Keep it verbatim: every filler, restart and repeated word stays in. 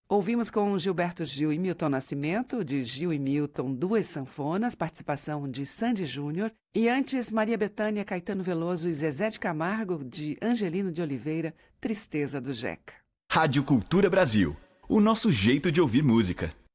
Ouvimos com Gilberto Gil e Milton Nascimento, de Gil e Milton, Duas Sanfonas, participação de Sandy Júnior. E antes, Maria Bethânia, Caetano Veloso e Zezé de Camargo, de Angelino de Oliveira, Tristeza do Jeca. Rádio Cultura Brasil, o nosso jeito de ouvir música.